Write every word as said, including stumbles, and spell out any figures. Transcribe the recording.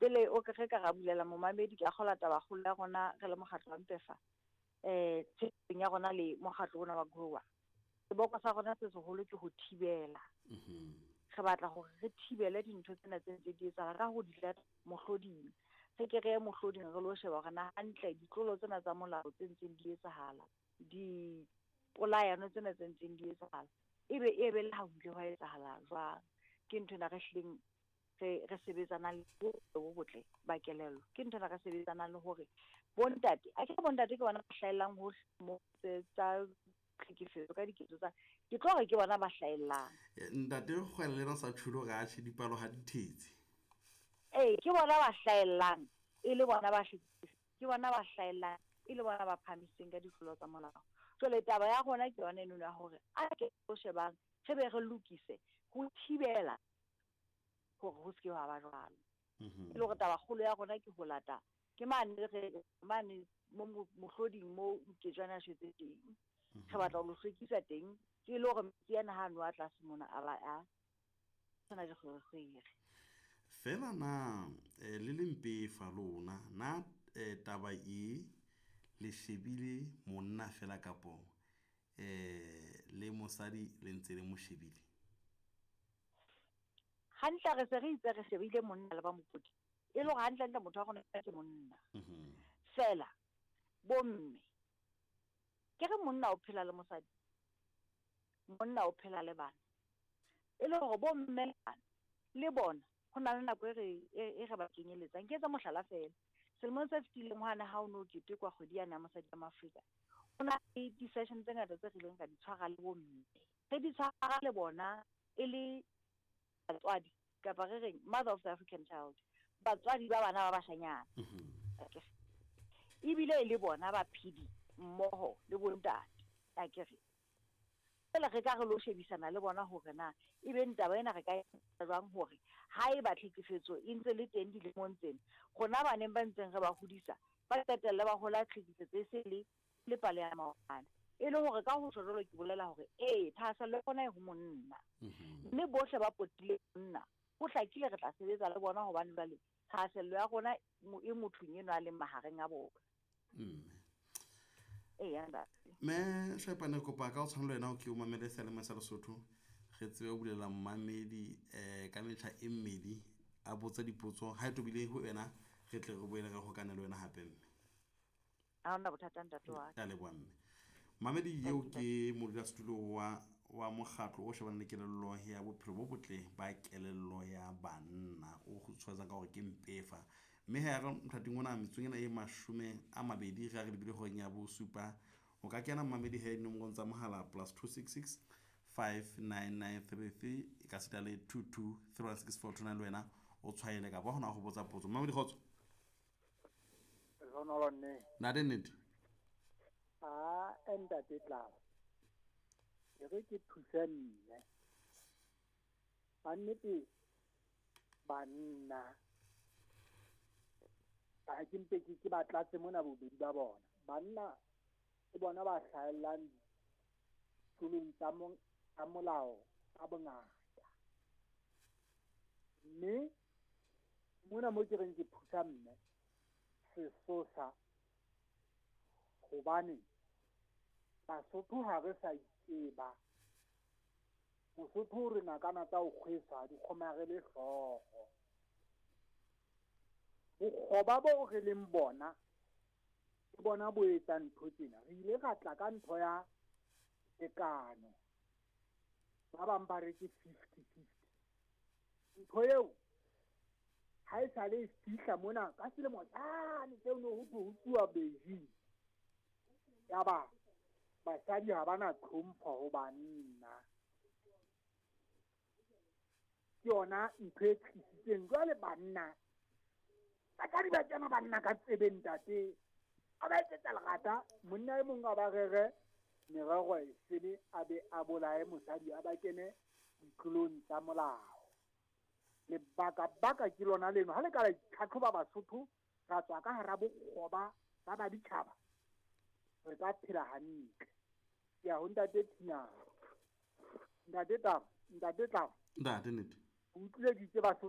pele o ke ka ga bulela momamedi ke a gola taba go la gona re le mogatlo wa Mpefa eh tsheng ya gona le mogatlo ona wa Grower se boko sa gona se segolo ke go thibela re batla gore re thibele dintho tsena tse tse di etsa ga go dila mohloding se ke re mohloding re lo sheba gona hantle ditlolo tsena tsa molao tse ntseng di etsahala di polayano tsena tse ntseng di etsahala ebe ebe le ha bile wa etsahala jwang ke ntho na re hleng re re sebetsana le bo botle ba kelelo ke ntho na re sebetsana le hore bontate a ke bontate ke bona ba hlaelang ho mo tsa tlhekefetso ka diketso tsa ke tlo re ke bona ba hlaelang ntate go le na sa tshulo ga tshi dipalo ha dithetsi eh ke bona ba hlaelang e le bona ba ke bona ba hlaelang e le bona ba phamiseng ka ditlolo tsa molao so le taba ya gona ke yona eno ya hore a ke go shebang se be re lokise go thibela gore ho se ke wa ba jwalo e le go taba golo ya gona ke go lata ke mane re mane mo mohloding mo ke jana shetse teng re batla go hlwekisa teng ke le gore metsi yana ha no a tlase mona a ba a tsena di go re fela na le le Mpefa lona na taba e le shebile monna fela kapo eh le mosadi le ntse le mo shebile hantla re se re itse re shebile monna le ba mopodi e le go hantla ntle motho wa gona ke monna fela bomme ke re monna o phela le mosadi monna o phela le bana e le go bomme le bona go na le nako e re e re ba kenyeletsang ke tsa mohlala fela selmo se fitile mohana ha o no ke tekwa kgodi ya na mosadi ya Afrika ona e di session tse ngata tse rileng ka di tshwara le bomme re di tshwara le bona e le batswadi kapa re reng mother of the African child batswadi ba bana ba bashanyana ibile le bona ba phidi mmoho le bontate a kere le re ka re lo shebisana le bona hore na e be ntaba ena re ka jwang hore ha e ba tlhekefetso e ntse le teng dilemong tsena gona baneng ba ntseng re ba hodisa ba tetelle ba hola tlhekefetso e se le le pale ya mawana e le hore ka ho tsholo ke bolela hore eh thasa le bona e ho monna mme bohle ba potile monna ho hlakile re tla sebetsa le bona hobane ba le thasello ya gona e mothung eno a le mahareng a bona eh anda me shepane kopa ka o tshwana le wena o ke o mamele selemo sa Lesotho ge tsebe o bulela mmamedi eh ka metla e mmedi a botsa dipotso ha e tobile ho wena ge tle go boela ga go kana le wena hape mme a ona bothata ntate wa ka le bwa mme mamedi yeo ke modula setulo wa wa mogatlo o shebana le kelello ya bophelo bo botle ba kelello ya banna o go tshwetsa ka gore ke Mpefa mme ha ga mthating ona metsong ena e mashume a mabedi ga re dibile go nya bo supa o ka kena mamedi he nomoro tsa mohala plus two six six five nine nine three three ka seta le two two three one six four tona le wena o tshwaele ka ba gona go botsa potso mamedi khotso no no ne na de nnete a enda tetla e re ke thusanne bannete banna ba ke mpe ke ba tlatse mona bobedi ba bona banna e bona ba hlaelang tulong tsa mo tsa molao a bongata mme mona mo ke reng ke thusanne sesosa gobane Basotho ha re sa itseba Mosotho re na kana tsa o kgwesa di khomare le hlogo bokgoba bo re leng bona ke bona bo etsa ntho tsena re ile ga tla ka ntho ya tekano ba bang ba re ke fifty fifty ntho eo ha e sa le fihla mona ka selemo tsane tseo no ho ho tsua Beijing ya ba basadi ha bana tlhompho ho banna yona ntho e tlisitseng jwale banna basadi ba tsena banna ka tsebe ntate a ba etsa legata monna e mong a ba rere merero e sene a be a bolae mosadi a ba kene ditlolong tsa molao le baka baka ke lona leno ha le ka la tlhatlhoba Basotho ra tswa ka hara bokgoba ba ba ditšhaba re ka phela hantle ya ho ntate Tina ntate taba ntate taba ntate nete o utlwile ditse Basotho